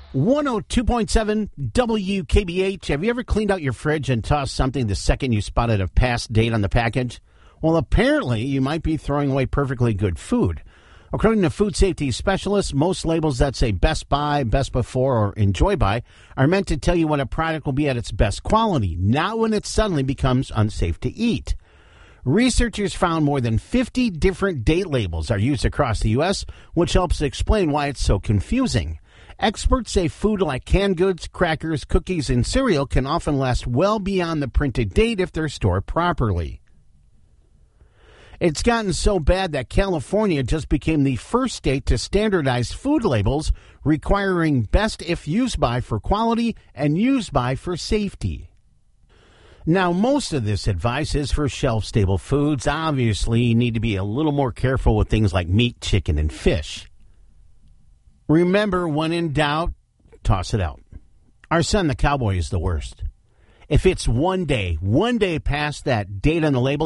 102.7 WKBH. Have you ever cleaned out your fridge and tossed something the second you spotted a past date on the package? Well, apparently you might be throwing away perfectly good food. According to food safety specialists, most labels that say Best Buy, Best Before, or Enjoy By are meant to tell you when a product will be at its best quality, not when it suddenly becomes unsafe to eat. Researchers found more than 50 different date labels are used across the U.S., which helps explain why it's so confusing. Experts say food like canned goods, crackers, cookies, and cereal can often last well beyond the printed date if they're stored properly. It's gotten so bad that California just became the first state to standardize food labels, requiring best if used by for quality and used by for safety. Now, most of this advice is for shelf-stable foods. Obviously, you need to be a little more careful with things like meat, chicken, and fish. Remember, when in doubt, toss it out. Our son, the cowboy, is the worst. If it's one day past that date on the label,